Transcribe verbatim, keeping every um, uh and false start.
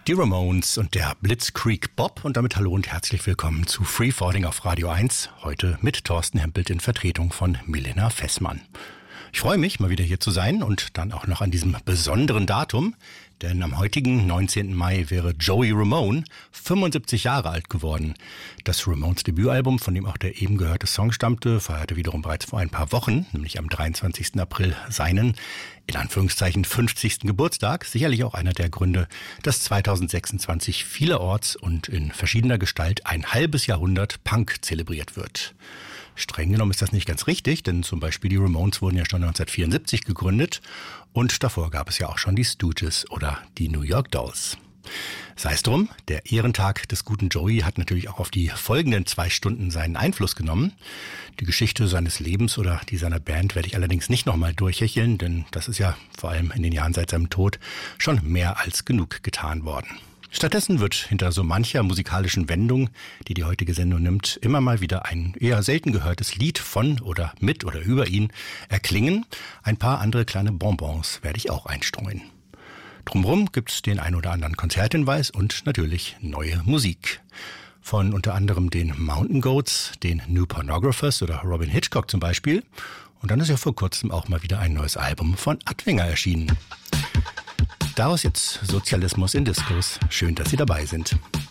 Die Ramones und der Blitzkrieg Bob und damit hallo und herzlich willkommen zu Free Falling auf Radio eins, heute mit Thorsten Hempelt in Vertretung von Milena Fessmann. Ich freue mich, mal wieder hier zu sein und dann auch noch an diesem besonderen Datum, denn am heutigen neunzehnten Mai wäre Joey Ramone fünfundsiebzig Jahre alt geworden. Das Ramones Debütalbum, von dem auch der eben gehörte Song stammte, feierte wiederum bereits vor ein paar Wochen, nämlich am dreiundzwanzigsten April, seinen, in Anführungszeichen, fünfzigsten Geburtstag. Sicherlich auch einer der Gründe, dass zweitausendsechsundzwanzig vielerorts und in verschiedener Gestalt ein halbes Jahrhundert Punk zelebriert wird. Streng genommen ist das nicht ganz richtig, denn zum Beispiel die Ramones wurden ja schon neunzehnhundertvierundsiebzig gegründet und davor gab es ja auch schon die Stooges oder die New York Dolls. Sei es drum, der Ehrentag des guten Joey hat natürlich auch auf die folgenden zwei Stunden seinen Einfluss genommen. Die Geschichte seines Lebens oder die seiner Band werde ich allerdings nicht nochmal durchhecheln, denn das ist ja vor allem in den Jahren seit seinem Tod schon mehr als genug getan worden. Stattdessen wird hinter so mancher musikalischen Wendung, die die heutige Sendung nimmt, immer mal wieder ein eher selten gehörtes Lied von oder mit oder über ihn erklingen. Ein paar andere kleine Bonbons werde ich auch einstreuen. Drumherum gibt's den ein oder anderen Konzerthinweis und natürlich neue Musik. Von unter anderem den Mountain Goats, den New Pornographers oder Robin Hitchcock zum Beispiel. Und dann ist ja vor kurzem auch mal wieder ein neues Album von Adwinger erschienen. Daraus jetzt Sozialismus in Discos. Schön, dass Sie dabei sind.